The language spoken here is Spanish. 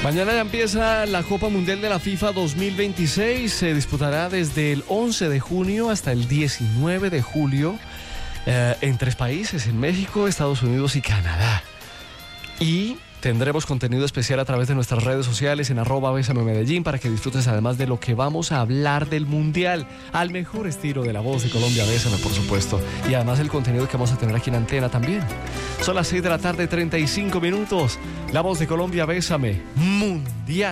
Mañana ya empieza la Copa Mundial de la FIFA 2026. Se disputará desde el 11 de junio hasta el 19 de julio en 3 países, en México, Estados Unidos y Canadá. Y tendremos contenido especial a través de nuestras redes sociales en @BésameMedellín para que disfrutes además de lo que vamos a hablar del Mundial, al mejor estilo de La Voz de Colombia, Bésame, por supuesto. Y además el contenido que vamos a tener aquí en Antena también. Son las 6 de la tarde, 35 minutos. La Voz de Colombia, Bésame, Mundial.